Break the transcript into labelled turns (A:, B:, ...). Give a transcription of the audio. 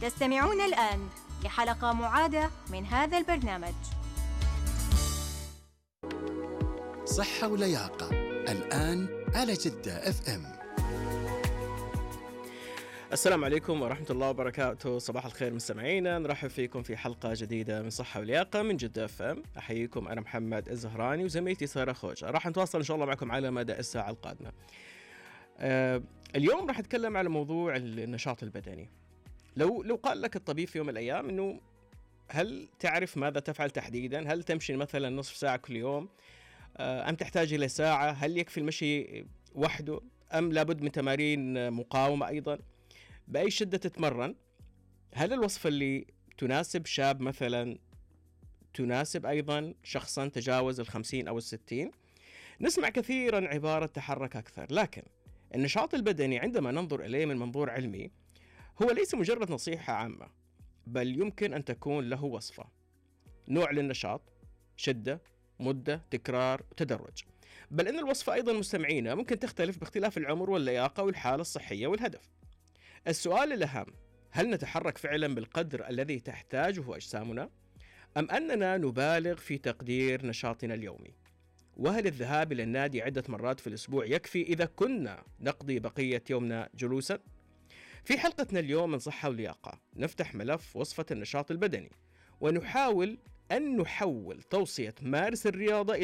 A: تستمعون الآن لحلقة معادة من هذا البرنامج.
B: صحة ولياقة الآن على جدة FM.
C: السلام عليكم ورحمة الله وبركاته. صباح الخير مستمعينا، نرحب فيكم في حلقة جديدة من صحة ولياقة من جدة FM. أحييكم، أنا محمد الزهراني وزميلتي سارة خوجة. راح نتواصل إن شاء الله معكم على مدى الساعة القادمة. اليوم راح أتكلم على موضوع النشاط البدني. لو قال لك الطبيب في يوم من الأيام إنه هل تعرف ماذا تفعل تحديدا؟ هل تمشي مثلا نصف ساعة كل يوم أم تحتاج إلى ساعة؟ هل يكفي المشي وحده أم لابد من تمارين مقاومة أيضا؟ بأي شدة تتمرن؟ هل الوصفة اللي تناسب شاب مثلا تناسب أيضا شخصا تجاوز 50 أو 60؟ نسمع كثيرا عبارة تحرك أكثر، لكن النشاط البدني عندما ننظر إليه من منظور علمي هو ليس مجرد نصيحة عامة، بل يمكن أن تكون له وصفة، نوع للنشاط، شدة، مدة، تكرار، تدرج. بل إن الوصفة أيضا مستمعينا ممكن تختلف باختلاف العمر واللياقة والحالة الصحية والهدف. السؤال الأهم، هل نتحرك فعلا بالقدر الذي تحتاجه أجسامنا؟ أم أننا نبالغ في تقدير نشاطنا اليومي؟ وهل الذهاب إلى النادي عدة مرات في الأسبوع يكفي إذا كنا نقضي بقية يومنا جلوسا؟ في حلقتنا اليوم من صحة ولياقة نفتح ملف وصفة النشاط البدني ونحاول أن نحول توصية مارس الرياضة